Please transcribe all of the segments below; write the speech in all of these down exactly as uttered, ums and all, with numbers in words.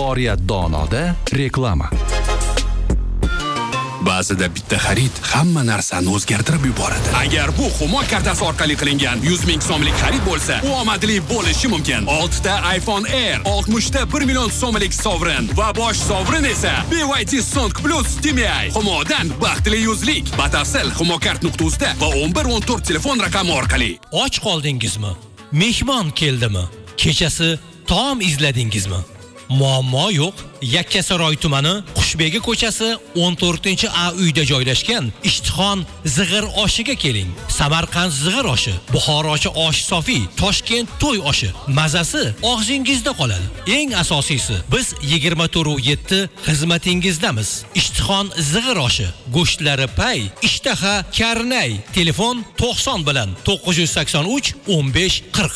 Oriyat Donoda reklama. Ba'zida bitta xarid hamma narsani o'zgartirib yuboradi. Agar bu Humo kartasi orqali qilingan yuz ming so'mlik xarid bo'lsa, u omadli bo'lishi mumkin. olti ta iPhone Air, oltmish ta bir million so'mlik sovrin va bosh sovrin esa B Y T Song Plus T M I. Humodan baxtli yuzlik. Batafsil humokart nuqta uz da va o'n bir o'n to'rt telefon raqami orqali. Och qoldingizmi? Mehmon keldimi? Kechasi taom izladingizmi? Muammo yo'q. Yakkasaroy tumani Qushbegi ko'chasi o'n to'rtinchi A uyda joylashgan Ishtixon zig'ir oshiga keling. Samarqand zig'ir oshi, Buxorochi osh sofi, Toshkent to'y oshi. Mazasi og'zingizda qoladi. Eng asosiysi, biz yigirma to'rt yetti xizmatingizdamiz. Ishtixon zig'ir oshi, go'shtlari pay, ishtaha karnay. Telefon to'qson bilan to'qqiz yuz sakson uch o'n besh qirq.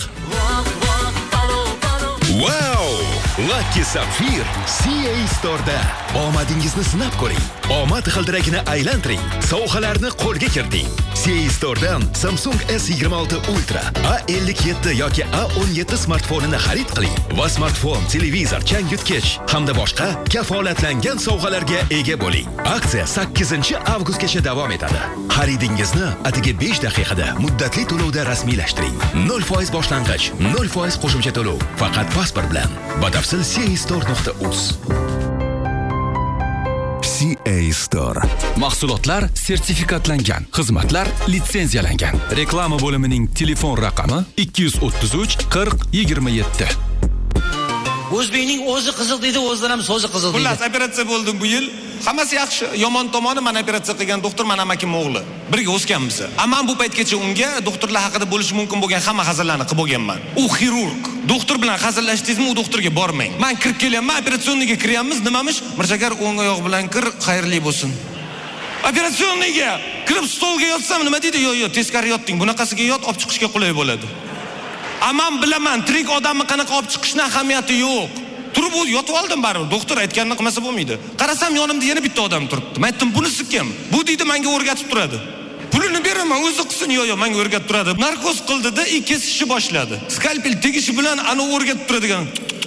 Wow! Lucky Sapphire C A Store'da omadingizni sinab ko'ring. Omad g'ildiragini aylantiring. Sovg'alarni qo'lga kiriting. C A Store'dan Samsung S yigirma olti Ultra, A ellik yetti yoki A o'n yetti smartfonini xarid qiling va smartfon, televizor, changyutgich hamda boshqa kafolatlangan sovg'alarga ega bo'ling. Aksiya sakkizinchi avgustgacha davom etadi. Xaridingizni atigi besh daqiqada muddatli to'lovda rasmiylashtiring. nol foiz boshlang'ich, nol foiz qo'shimcha to'lov. Faqat pasport bilan. Batafsil C A Store nuqta uz. C A Store. Mahsulotlar sertifikatlangan, xizmatlar litsenziyalangan. Reklama bo'limining telefon raqami ikki yuz o'ttiz uch qirq yigirma yetti. O'zbekning o'zi qiziq deydi, o'zidan ham so'zi qiziq deydi. Xullas, operatsiya bo'ldim bu yil. Hammasi yaxshi. Yomon tomoni, men operatsiya qilgan doktor mana amakim o'g'li. Birga o'sganmiz. Ammo bu paytgacha unga doktorlar haqida bo'lishi mumkin bo'lgan hamma hazillarni qilib bo'lganman. U xirurg. Doktor bilan hazillashdingizmi, u doktorga bormang. Men kirib kelyapman, operatsioniga kiryapmiz. Nimamish? Mirshakar o'ng oyoq bilan kir, xayrli bo'lsin. Operatsioniga kirib stolga yotsam nima deydi? Yo'q, yo'q, teskari yotding. Bunaqasiga yot, olib chiqishga qulay bo'ladi. Amman bilaman, tirik odamni qanaqa olib chiqishning ahamiyati yo'q. Turib yotib oldim baribir. Doktor aytganini qilmasa bo'lmaydi. Qarasam yonimda yana bitta odam turibdi. Men aytdim, bunisi kim? Bu deydi, menga o'rgatib turadi. Pulini beraman, o'zi qilsin. Yo'q, yo'q, menga o'rgatib turadi. Narkoz qildida, i kesishni boshladi. Skalpel tegishi bilan ani o'rgatib turadigan.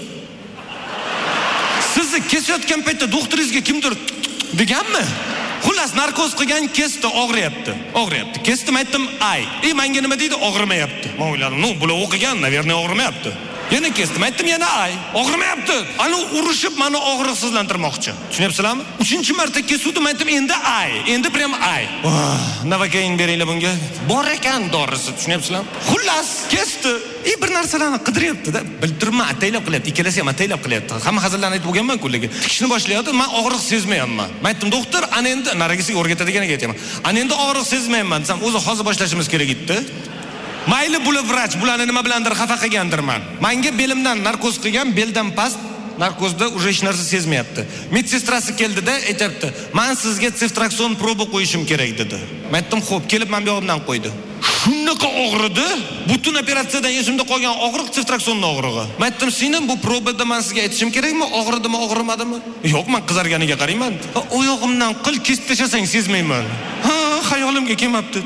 Sizni kesayotgan paytda doktoringizga kimdir deganmi? Xullas, narkoz qilgan, kesdi, og'riyapti. Og'riyapti. Kesdim, aytdim, ay. E, menga nima deydi? Og'rimayapti. Men o'yladim, "No, bular o'qigan, naverniy og'rimayapti." Yana kesdim, aytdim, yana ay. Og'rimayapti. Ani urushib meni og'riqsizlantirmoqchi. Tushunyapsizlarmi? uchinchi marta kesuvdim, aytdim, endi ay. Endi prям ay. Navakain beringlar bunga. Bor ekan dorisi, tushunyapsizlarmi? Xullas, kesdi. E, bir narsalarni qidiryapti-da. Bildirma, ataylab qilyapti. Ikkalasi ham ataylab qilyapti. Hamma hazillarni aytib bo'lganman-ku, lekin tikishni boshlayapti. Men og'riq sezmayapman. Men aytdim, doktor, ana endi naragisiga o'rgatadiganiga aytaman. Ana endi og'riq sezmayapman desam, o'zi hozir boshlashimiz kerak edi. Mayli bular vrach, bularni nima bilandir xafa qilgandirman. Menga belimdan narkoz qilgan, beldan past narkozda уже hech narsa sezmayapti. Medsestrasi keldida aytibdi, "Men sizga Ceftriaxon proba qo'yishim kerak" dedi. Men aytdim, "Xo'p, kelib men bu yoqdan qo'ydi." Shunaqa og'ridi, butun operatsiyadan esimda qolgan og'riq Ceftriaxonning og'rig'i. Men aytdim, "Seni bu probada men sizga aytishim kerakmi, og'ridimi, og'rimadimi?" "Yo'q, men qizarganiga qarayman." "Oyog'imdan qil, kesib tashlasang sezmayman." "Ha, xayolimga kelmabdi."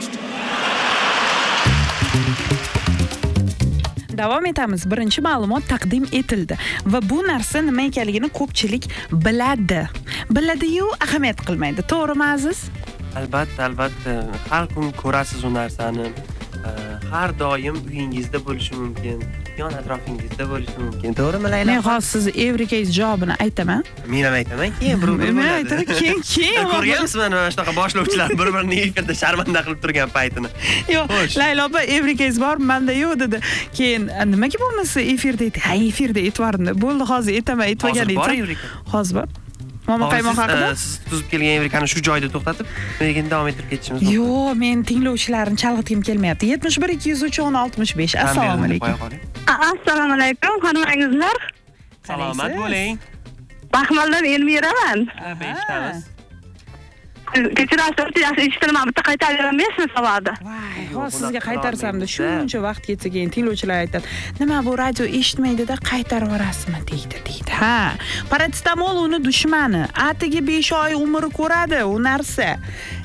Davom etamiz. Birinchi ma'lumot taqdim etildi va bu narsa nima ekanligini ko'pchilik biladi. Biladi-yu, ahamiyat qilmaydi. To'g'rimi, Aziz? Albatta, albatta. Har kun ko'rasiz u narsani. Har doim uyingizda bo'lishi mumkin, yon atrofingizda bo'lishi mumkin. To'g'rimi, Layla? Men hozir siz Evercase javobini aytaman. Men ham aytaman, keyin bir-bir. Men aytaman, keyin keyin. Ko'rganmisiz mana shunaqa boshlovchilar bir-birini efirda sharmanda qilib turgan paytini? Yo'q, Layla opa Evercase bor, menda yo'q dedi. Keyin nimaga bo'lmasa efirda aytdi. Ha, efirda aytvardim. Bo'ldi, hozir aytaman, aytmagan edim. Hozir bor Evercase. Hozir bor. Mama qaymoq haqida? Siz tuzib kelgan Evercani shu joyda to'xtatib, lekin davom ettirib ketishimiz mumkin. Yo'q, men tinglovchilarni chalg'itgim kelmayapti. yetmish bir ikki yuz uch o'n oltmish besh. Assalomu alaykum. Assalomu alaykum, xonimangizlar. Salomat bo'ling. Baxmaldan Elmiraman. Ha, eshitamiz. Kechirasiz, yaxshi eshitdim, bitta qaytaraveramiz savolni. Voy, hozir sizga qaytarsam-da shuncha vaqt ketsa keyin tinglovchilar aytadi. Nima bu radio eshitmaydi-da, qaytarib yuborasizmi deydi, deydi. Ha, paracetamol uni dushmani. Atiga besh oy umri ko'radi u narsa.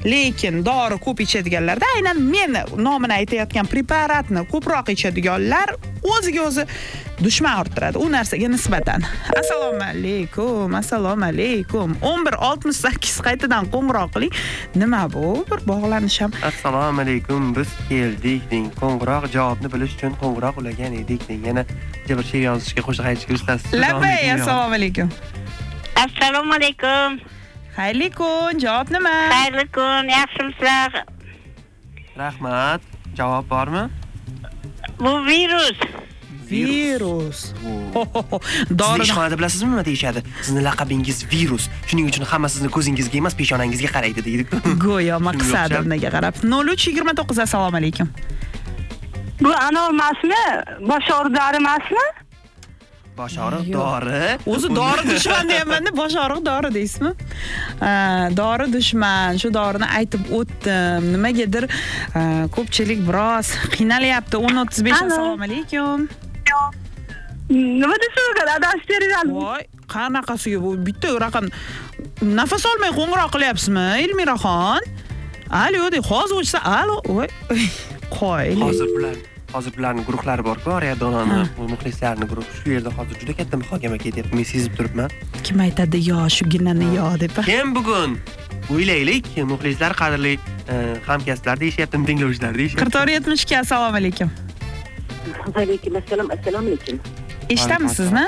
lekin dori ko'p ichadiganlarda aynan meni nomini aytayotgan preparatni ko'proq ichadiganlar o'ziga o'zi dushman orttiradi u narsaga nisbatan. Assalomu alaykum, assalomu alaykum. o'n bir oltmish sakkiz qaytadan qo'ng'iroq qiling. Nima bu? Bir bog'lanish ham. Assalomu alaykum, biz keldik deng. Qo'ng'iroq javobni bilish uchun qo'ng'iroq ulagan edik deng. Yana bir she'r yozishga qo'shiq aytishga ustasiz. Labbay, assalomu alaykum. Assalomu alaykum. Xayrli kun, javob nima? Xayrli kun, yaxshimisizlar? Rahmat. Javob bormi? Bu virus. Virus. Dori ishxonada bilasizmi nima deyishadi? Sizni laqabingiz virus. Shuning uchun hamma sizni ko'zingizga emas, peshonangizga qaraydi deydi. Go'yo maqsadimga qarab. nol uch yigirma to'qqiz assalomu alaykum. Bu anor emasmi? Bosh og'riq dori emasmi? Bosh og'riq dori. O'zi dori dushman deyapman-da, bosh og'riq dori deysizmi? Dori dushman. Shu dorini aytib o'tdim. Nimagadir ko'pchilik biroz qiynalyapti. o'n o'ttiz besh assalomu alaykum. Nima deysiz? Adashib beringlar. Voy, qanaqasiga bu bitta raqam nafas olmay qo'ng'iroq qilyapsizmi, Elmiraxon? Alo, de hozir o'chsa, alo. Voy, qo'yli. Hozir bular Hozir bularning guruhlari bor-ku, Riyadonani, muxlislarning guruhi. Shu yerda hozir juda katta muhokama ketyapti. Men sezib turibman. Kim aytadi yo, shuginani yo deb. Kim bugun? O'ylaylik, muxlislar qadrli hamkasblar deyishyapti, tinglovchilar deyishyapti. qirq to'rt yetmish ikki assalomu alaykum. Alaykum assalom, assalomu alaykum. Eshitamisizmi?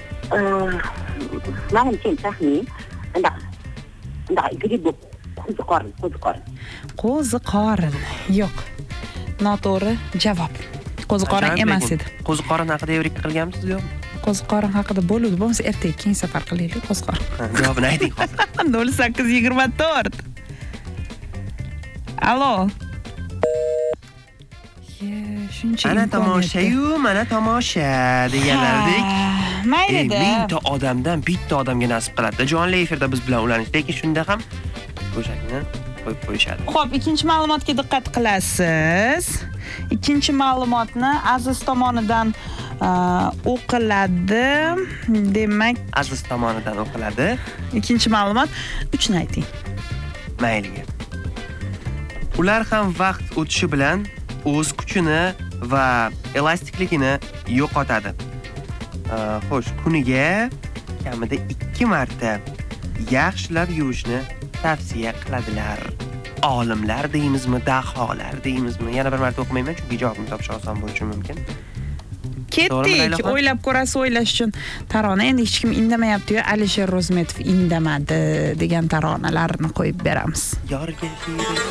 Menimcha taxmin. Unda unda gripp qo'zi qorin, qo'zi qorin. Qo'zi qorin. Yo'q. Noto'g'ri javob. Qo'zi qorin emas edi. Qo'zi qorin haqida evrika qilganmisiz yo'qmi? Qo'zi qorin haqida bo'ladi, bo'lmasa ertaga keyingi safar qilaylik qo'zi qorin. Javobini ayting hozir. nol sakkiz yigirma to'rt. Alo. Shuncha ana tomosha-yu, mana tomosha deganlardek. Mayli-da. mingta odamdan bitta odamga nasib qiladi. Jonli efirda biz bilan ulanish, lekin shunda ham go'shakni qo'yib qo'yishadi. Xo'p, ikkinchi ma'lumotga diqqat qilasiz. Ikkinchi ma'lumotni Aziz tomonidan o'qiladi. Demak, Aziz tomonidan o'qiladi. Ikkinchi ma'lumot uchni ayting. Mayliga. Ular ham vaqt o'tishi bilan o'z kuchini va elastikligini yo'qotadi. Xo'sh, kuniga kamida ikki marta yaxshilab yuvishni tavsiya qiladilar. Olimlar deymizmi, daholar deymizmi? Yana bir marta o'qimayman, chunki javobni topish oson bo'lishi mumkin. Ketdik, o'ylab ko'rasiz, o'ylash uchun tarona. Endi hech kim indamayapti-yu, Alisher Rozmetov indamadi degan taronalarni qo'yib beramiz. Yorga